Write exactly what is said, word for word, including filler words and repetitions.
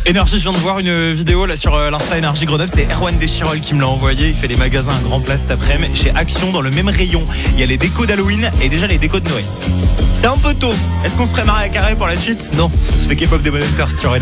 Énergie, je viens de voir une vidéo là sur euh, l'Insta Énergie Grenoble. C'est Erwan Deschirol qui me l'a envoyé. Il fait les magasins à Grand Place cet après-midi. Chez Action, dans le même rayon, il y a les décos d'Halloween et déjà les décos de Noël. C'est un peu tôt. Est-ce qu'on se ferait Mariah Carey pour la suite? Non, ça se fait K-pop Demon Hunters sur